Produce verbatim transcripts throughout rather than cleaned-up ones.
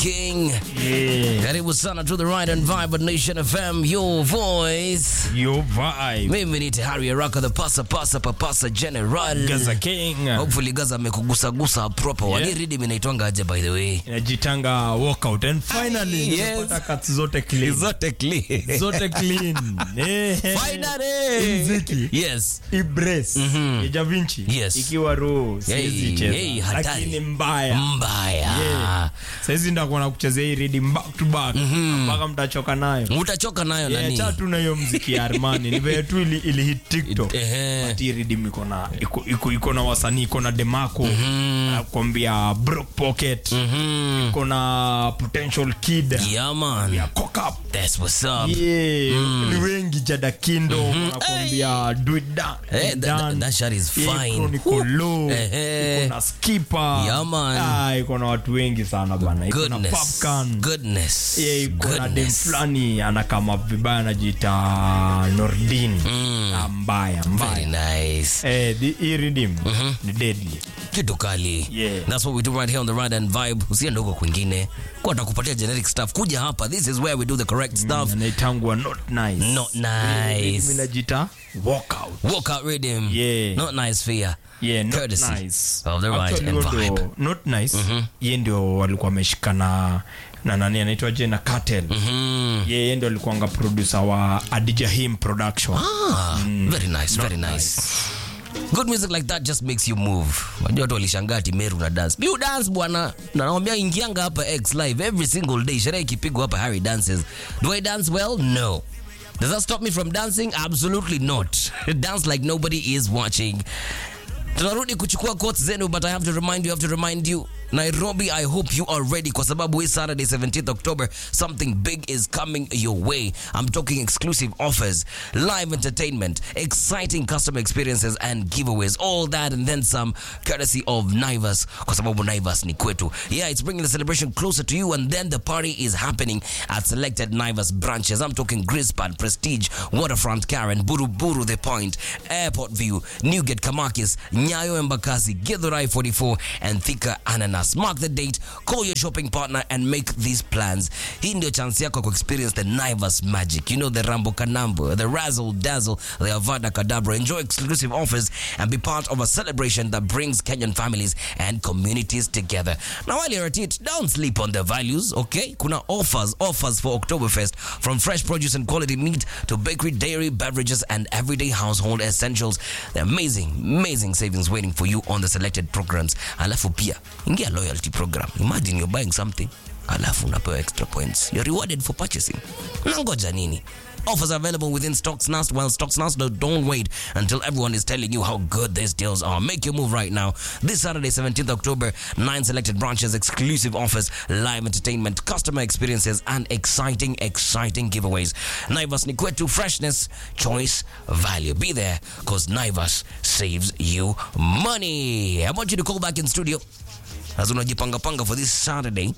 King. Yeah. Karibu sana to the Ride and Vibe at Nation F M, your voice. Your vibe. Mimi ni Tahari Araka, the pasa pasa papasa general. Gaza King. Hopefully Gaza amekugusa gusa proper. Yeah. Wali ready inaitwanga aje by the way? Inajitanga workout and finally yes. Napata cuts zote clean. Zote clean. Zote clean. Eh. Finally. Mziki. Yes. Ibrace. Mm-hmm. Da Vinci. Yes. Ikiwa roho siwezi Hey, cheza. hey, hatari. Lakini mbaya. Mbaya. Yeah. Saizi ndakuwa na kuchezea hii reading back to back. Mm-hmm. Mpaka mtachoka nayo. Utachoka nayo yeah, nani? Tatu na hiyo muziki ya Armani. Ni vile tu ili, ili hit TikTok. Eh. But hii reading iko na iko iko iko na wasanii, iko na Demarco. Mm-hmm. Nakwambia Broke Pocket. Mm-hmm. Iko na Potential Kid. Yeah man. Yeah, Cock Up. That's what's up. Yeah. Mm. Ni wengi Jada Kindo. Mm-hmm. Nakwambia hey. Do It Down. Hey, that, that shot is fine. Iko Nicolo. Hey, hey. Iko na Skipper. Yeah man. Ah, iko na watu wengi sana bana. Iko na Goodness. Popcorn. Goodness. Yeah, iko na dem Goodness. fulani anakama vibaya anajiita Nordin. Mm. Mbaya, mbaya. Very nice. Eh, the hii redeem Mhm. ni deadly. Kitu kali. Yeah. That's what we do right here on the Ride and Vibe. Usiende huko kwingine. Kwa takupatia generic stuff. Kuja hapa. This is where we do the correct stuff. Anaitangwa Not Nice. Not nice. Mimi najiita Walkout. Walkout rhythm. Yeah. Not nice fear. Yeah, Not Courtesy Nice. of the Ride Actually, and ndio Vibe. Not Nice. Yeye ndio walikuwa wameshikana na nani anaitwa Jena Cartel. Mhm. Yeye ndio alikuwa producer wa Adijahim Production. Ah, mm. Very nice, very nice. nice. Good music like that just makes you move. Wajua watu walishangaa ati Meru na dance. Biu dance bwana. Na naomba ingianga hapa X live every single day. Sherehe ikipigwa hapa Harry dances. Do I dance well? No. Does that stop me from dancing? Absolutely not. Dance like nobody is watching. Tunarudi kuchukua quotes zenu, but I have to remind you, I have to remind you, Nairobi, I hope you are ready kwa sababu hii Saturday seventeenth October, something big is coming your way. I'm talking exclusive offers, live entertainment, exciting customer experiences and giveaways, all that and then some, courtesy of Naivas kwa sababu Naivas ni kwetu. Yeah, it's bringing the celebration closer to you and then the party is happening at selected Naivas branches. I'm talking Grispad, Prestige, Waterfront, Karen, Buruburu, The Point, Airport View, Newgate, Kamakis, Nyayo Embakasi, Githurai forty-four and Thika Ananas. Mark the date, call your shopping partner and make these plans. Hii ndio chance yako ku experience the Naivas magic. You know, the Rambo Kanambo, the Razzle Dazzle, the Avada Kadabra. Enjoy exclusive offers and be part of a celebration that brings Kenyan families and communities together. Now while you're at it, don't sleep on the values, okay? Kuna offers, offers for Oktoberfest, from fresh produce and quality meat to bakery, dairy, beverages and everyday household essentials. The amazing, amazing savings waiting for you on the selected programs. Alafu pia, ingia loyalty program. Imagine you're buying something, alafu unapewa extra points. You're rewarded for purchasing. Nangoja nini? Offers are available within Stocks Nast. While Stocks Nast, don't wait until everyone is telling you how good these deals are. Make your move right now. This Saturday, seventeenth October, nine selected branches, exclusive offers, live entertainment, customer experiences, and exciting, exciting giveaways. Naivas ni kwetu, freshness, choice, value. Be there, because Naivas saves you money. I want you to call back in studio as unajipanga panga for this Saturday.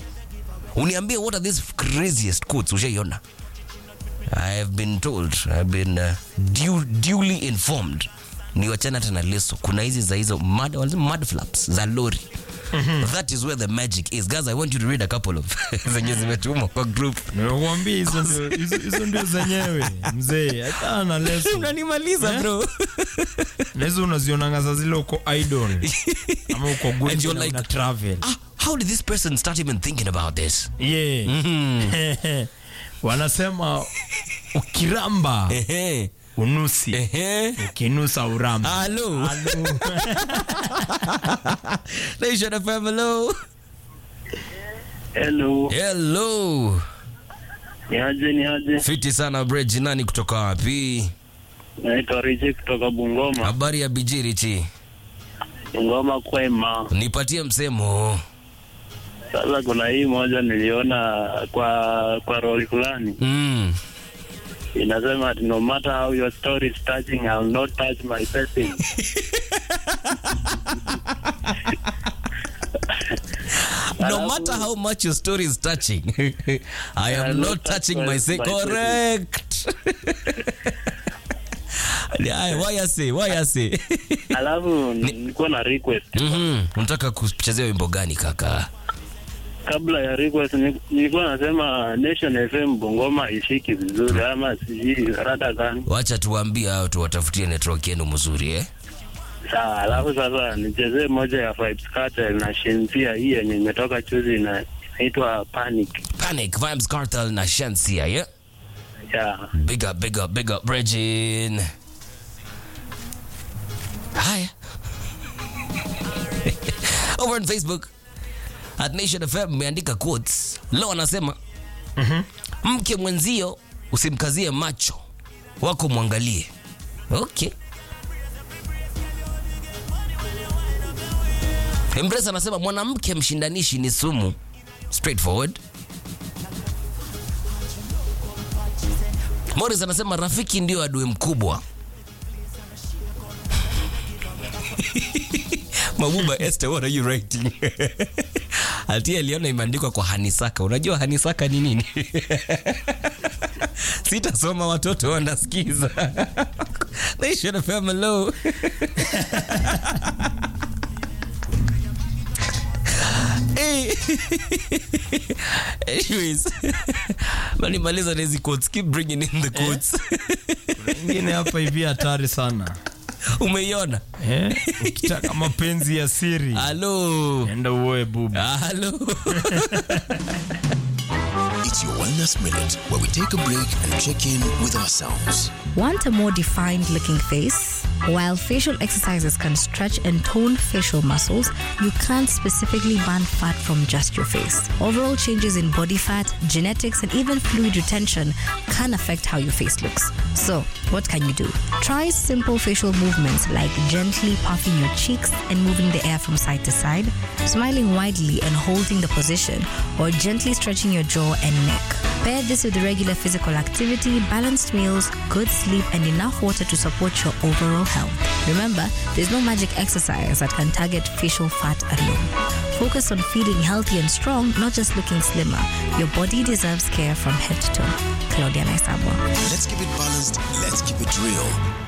Uniambie, what are these craziest quotes ushaiona? I have been told, I've been uh, du duly informed. Ni wachana tena leso. Kuna hizi za hizo mud, mud flaps za lori. Mm-hmm. That is where the magic is. Guys, I want you to read a couple of zenye zimetumwa kwa group. Nimekwambia hizo ndio hizo ndio zenyewe. Mzee, hata na leso. Unanimaliza bro. Leso unazionanga za zile uko idol. Ama uko good na like, travel. Ah, how did this person start even thinking about this? Yeah. Mm-hmm. Wanasema ukiramba unusi, ukinusa uramba. Hello. Nation F M, hello. Hello. Hello. Niaje niaje. Fiti sana bridge, nani kutoka wapi? Naitwa Richi kutoka Bungoma. Habari ya Bijirichi? Bungoma kwema. Nipatie msemo. Sasa kuna hii moja niliona kwa kwa roli fulani. Mm. Inasema no matter how your story is touching, I will not touch my person. No matter how much your story is touching, I am not touching my say. Correct. Why I say? Why I say? Alafu nilikuwa na request. Mhm. Unataka kuchezea wimbo gani kaka? kabla ya request ni- nilikuwa nasema Nation F M Bungoma ishiki vizuri ama sijui rada gani. Wacha tuwaambie hao tuwatafutie network yenu mzuri eh. Sawa, alafu sasa nichezee moja ya Vibes Cartel na Shensia hii yenye imetoka chuzi na inaitwa Panic. Panic, Vibes Cartel na Shensia, yeah? Yeah. Big up, big up, big up, Regine. Haya. Over on Facebook at Nation F M meandika quotes. Leo anasema Mhm. mke mwenzio usimkazie macho wako mwangalie. Okay. Embrace anasema mwanamke mshindanishi ni sumu. Straightforward. Morris anasema rafiki ndio adui mkubwa. Mabuba Esther, what are you writing? Ati aliona imeandikwa kwa Hanisaka. Unajua Hanisaka ni nini? Sitasoma, watoto wanasikiza. They should have come low. Hey. Anyways, mani maliza na hizi quotes. Keep bringing in the quotes. Ingine hapa hivi hatari sana. Umeiona? Eh? Ukitaka mapenzi ya siri. Hello. Enda uoe bubu. Hello. It's your Wellness Minute, where we take a break and check in with ourselves. Want a more defined looking face? While facial exercises can stretch and tone facial muscles, you can't specifically burn fat from just your face. Overall changes in body fat, genetics, and even fluid retention can affect how your face looks. So, what can you do? Try simple facial movements like gently puffing your cheeks and moving the air from side to side, smiling widely and holding the position, or gently stretching your jaw and neck. Pair this with regular physical activity, balanced meals, good sleep, and enough water to support your overall health. Remember, there's no magic exercise that can target facial fat alone. Focus on feeling healthy and strong, not just looking slimmer. Your body deserves care from head to toe. Claudia Naisabwa. Let's keep it balanced, let's keep it real.